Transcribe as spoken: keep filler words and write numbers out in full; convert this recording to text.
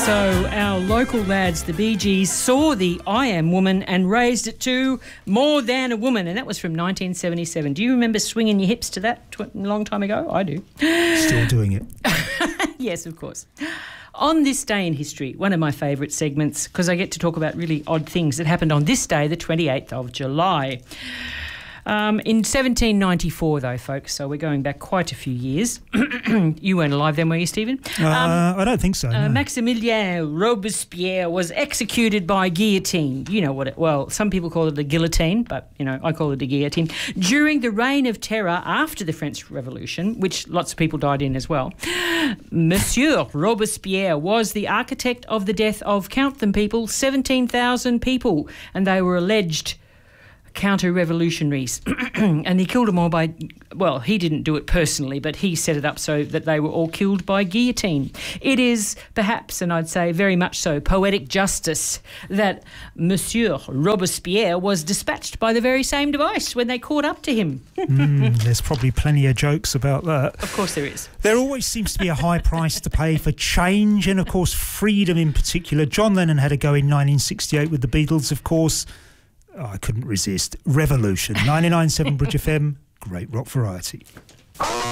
So our local lads, the Bee Gees, saw the I Am Woman and raised it to More Than a Woman, and that was from nineteen seventy-seven. Do you remember swinging your hips to that tw- a long time ago? I do. Still doing it. Yes, of course. On this day in history, one of my favourite segments, because I get to talk about really odd things that happened on this day, the twenty-eighth of July. Um, in seventeen ninety-four, though, folks, so we're going back quite a few years. You weren't alive then, were you, Stephen? Uh, um, I don't think so, uh, no. Maximilien Robespierre was executed by guillotine. You know what it... Well, some people call it a guillotine, but, you know, I call it a guillotine. During the Reign of Terror after the French Revolution, which lots of people died in as well, Monsieur Robespierre was the architect of the death of, count them people, seventeen thousand people, and they were alleged counter-revolutionaries. And he killed them all by... Well, he didn't do it personally, but he set it up so that they were all killed by guillotine. It is perhaps, and I'd say very much so, poetic justice that Monsieur Robespierre was dispatched by the very same device when they caught up to him. mm, there's probably plenty of jokes about that. Of course there is. There always seems to be a high price to pay for change and, of course, freedom in particular. John Lennon had a go in nineteen sixty-eight with the Beatles, of course. Oh, I couldn't resist. Revolution. ninety-nine point seven Bridge F M, great rock variety.